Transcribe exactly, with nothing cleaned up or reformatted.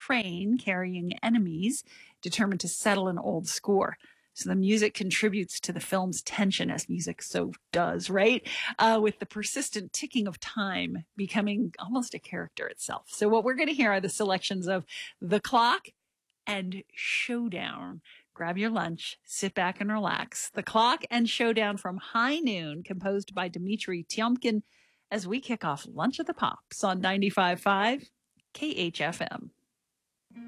train carrying enemies determined to settle an old score. So the music contributes to the film's tension, as music so does, right? Uh, with the persistent ticking of time becoming almost a character itself. So what we're going to hear are the selections of The Clock and Showdown. Grab your lunch, sit back and relax. The Clock and Showdown from High Noon, composed by Dmitri Tiomkin, as we kick off Lunch at the Pops on ninety-five point five K H F M.